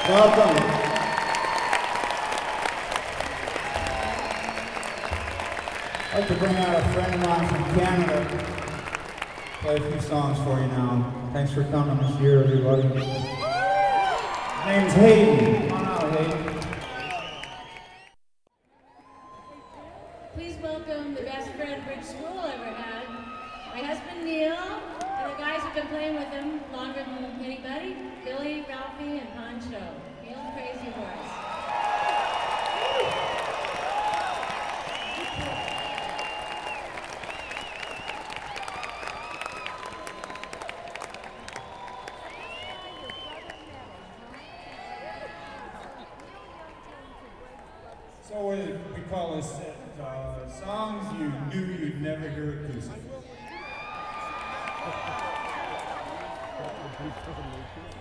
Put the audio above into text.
Welcome. I'd like to bring out a friend of mine from Canada. Play a few songs for you now. Thanks for coming this year, everybody. His name's Hayden. Come on out, Hayden. Please welcome the best friend Bridge School ever had, my husband Neil, and the guys who've been playing with him longer than anybody, Billy, Ralphie, and Poncho. Neil the Crazy Horse. So we call this songs you knew you'd never hear acoustic.